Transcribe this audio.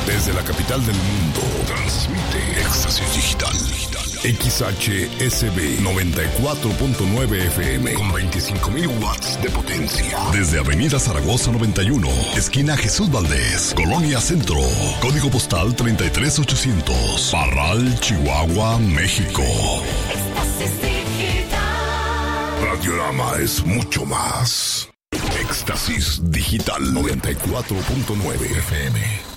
Desde la capital del mundo, transmite Éxtasis Digital. XHSB 94.9 FM con 25,000 watts de potencia. Desde Avenida Zaragoza 91, esquina Jesús Valdés, Colonia Centro. Código postal 33800. Parral, Chihuahua, México. Éxtasis Digital. Radiorama es mucho más. Éxtasis Digital 94.9 FM.